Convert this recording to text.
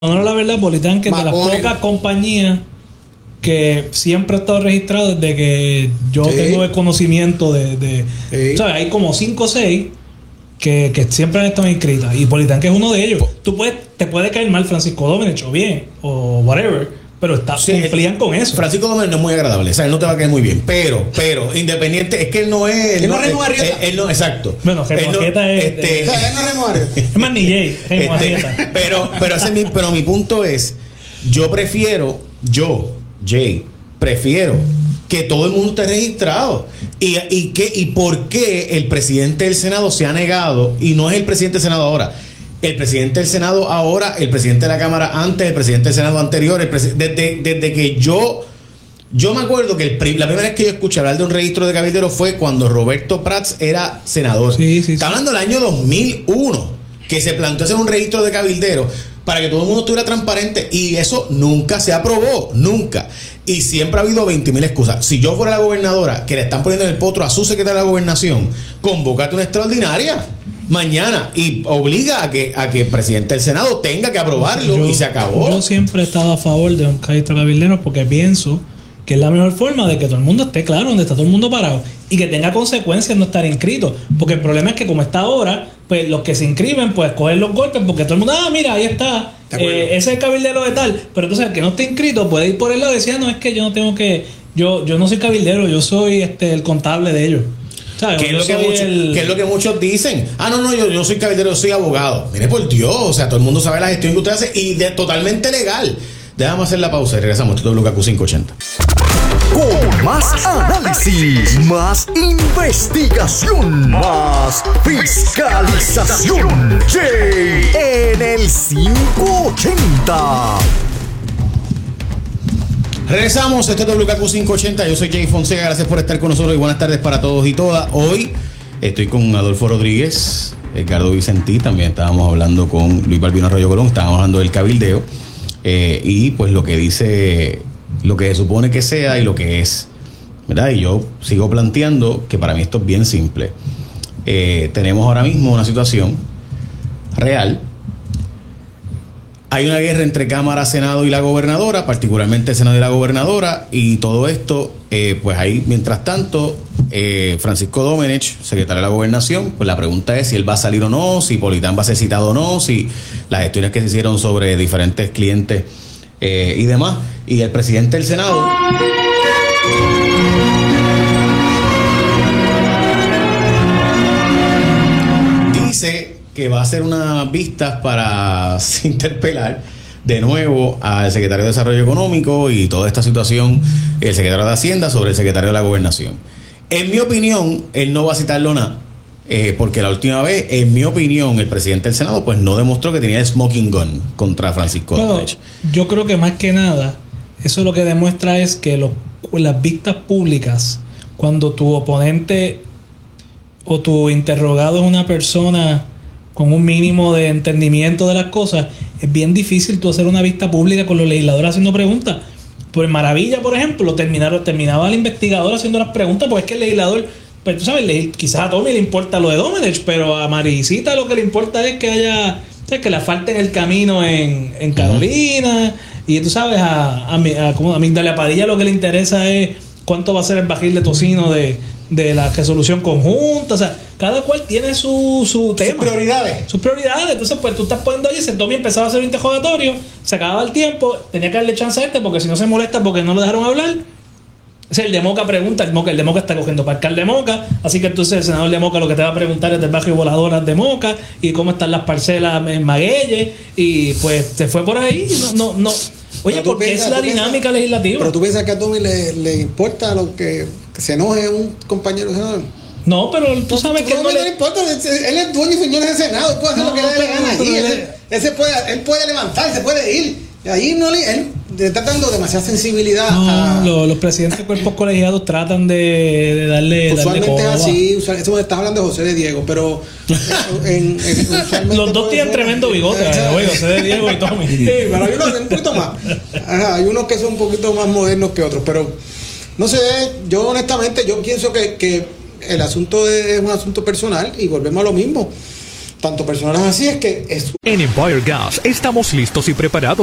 No, la verdad, Politán, que es de las pocas compañías que siempre ha estado registrado desde que yo tengo el conocimiento de o sea, hay como 5 o 6 que siempre han estado inscritas, y Politán, que es uno de ellos. Te puede caer mal Francisco Domenech o bien, o whatever, pero cumplían con eso. Francisco Domenech no es muy agradable, o sea, él no te va a caer muy bien, pero independiente, es que él no es... Él no, exacto. Bueno, Remo Arrieta es más ni Jay, Remo Arrieta. Pero mi punto es, Jay, prefiero que todo el mundo esté registrado. ¿Y por qué el presidente del Senado se ha negado? Y no es el presidente del Senado ahora. El presidente del Senado ahora, el presidente de la Cámara antes, el presidente del Senado anterior, desde que yo me acuerdo que la primera vez que yo escuché hablar de un registro de cabilderos fue cuando Roberto Prats era senador. Está hablando del año 2001, que se planteó hacer un registro de cabilderos para que todo el mundo estuviera transparente, y eso nunca se aprobó, nunca. Y siempre ha habido 20.000 excusas. Si yo fuera la gobernadora, que le están poniendo en el potro a su secretaria de la gobernación, convócate una extraordinaria mañana y obliga a que el presidente del Senado tenga que aprobarlo, y se acabó. Yo siempre he estado a favor de un registro de cabilderos porque pienso que es la mejor forma de que todo el mundo esté claro donde está todo el mundo parado y que tenga consecuencias no estar inscrito, porque el problema es que como está ahora, pues los que se inscriben pues cogen los golpes porque todo el mundo, mira, ahí está, ese es el cabildero de tal, pero entonces el que no esté inscrito puede ir por el lado y decir, no, es que yo no tengo que, yo no soy cabildero, yo soy el contable de ellos. ¿Qué es lo que muchos dicen? No, yo soy cabildero, yo soy abogado. Mire, por Dios, o sea, todo el mundo sabe la gestión que usted hace y totalmente legal. Déjame hacer la pausa y regresamos. Esto es WKQ 580. Con más análisis, más investigación, más fiscalización. Jay en el 580. Regresamos, esto es WKQ 580. Yo soy Jay Fonseca, gracias por estar con nosotros y buenas tardes para todos y todas. Hoy estoy con Adolfo Rodríguez, Edgardo Vicentí, también estábamos hablando con Luis Balbino Arroyo Colón, estábamos hablando del cabildeo, y pues lo que dice, lo que se supone que sea y lo que es, ¿verdad? Y yo sigo planteando que para mí esto es bien simple. Tenemos ahora mismo una situación real. Hay una guerra entre Cámara, Senado y la gobernadora, particularmente el Senado y la gobernadora, y todo esto, pues ahí, mientras tanto, Francisco Domenech, secretario de la Gobernación, pues la pregunta es si él va a salir o no, si Politán va a ser citado o no, si las gestiones que se hicieron sobre diferentes clientes y demás. Y el presidente del Senado dice que va a hacer unas vistas para interpelar de nuevo al secretario de Desarrollo Económico y toda esta situación, el secretario de Hacienda, sobre el secretario de la Gobernación. En mi opinión, él no va a citarlo nada, porque la última vez, en mi opinión, el presidente del Senado pues no demostró que tenía el smoking gun contra Francisco Domenech. Yo creo que más que nada, eso lo que demuestra es que las vistas públicas, cuando tu oponente o tu interrogado es una persona con un mínimo de entendimiento de las cosas, es bien difícil tú hacer una vista pública con los legisladores haciendo preguntas. Pues Maravilla, por ejemplo, terminaba el investigador haciendo las preguntas, porque es que el legislador, pues tú sabes, quizás a Tommy le importa lo de Domenech, pero a Maricita lo que le importa es que haya, que le falten el camino en Carolina, y tú sabes, a Migdalia Padilla lo que le interesa es cuánto va a ser el barril de tocino de la resolución conjunta. O sea, cada cual tiene su tema, sus prioridades. Entonces pues tú estás poniendo ahí, ese Tommy empezaba a hacer un interrogatorio, se acababa el tiempo, tenía que darle chance a porque si no se molesta porque no lo dejaron hablar. Ese el de Moca pregunta, el de Moca está cogiendo para alcalde de Moca, así que entonces el senador de Moca lo que te va a preguntar es del barrio Voladoras de Moca y cómo están las parcelas en Maguelle, y pues se fue por ahí. No. Oye, porque es la dinámica legislativa. Pero tú piensas que a Tommy le importa lo que se enoje un compañero de senador. No, pero tú sabes que no le importa. Él es dueño y señor del Senado, puede hacer lo que le dé la gana ahí. Él puede levantarse, puede ir. Y ahí él está dando demasiada sensibilidad. Los presidentes de cuerpos colegiados tratan de darle. Usualmente es así. Eso estás hablando de José de Diego, pero los dos tienen tremendo bigote, José de Diego y Tommy. Sí, pero hay unos un poquito más. Hay unos que son un poquito más modernos que otros, pero no sé. Yo honestamente, yo pienso que el asunto es un asunto personal y volvemos a lo mismo. tanto personas así es que es. En Empire Gas estamos listos y preparados